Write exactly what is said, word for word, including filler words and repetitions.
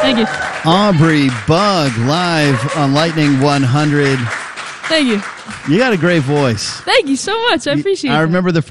Thank you. Aubrey Bug live on Lightning one hundred. Thank you. You got a great voice. Thank you so much. I appreciate it. I remember the